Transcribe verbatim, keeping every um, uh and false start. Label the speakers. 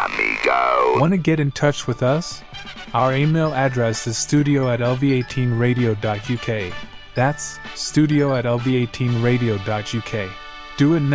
Speaker 1: amigo.
Speaker 2: Want to get in touch with us? Our email address is studio at l v eighteen radio dot u k. That's studio at l v eighteen radio dot u k. Do it now.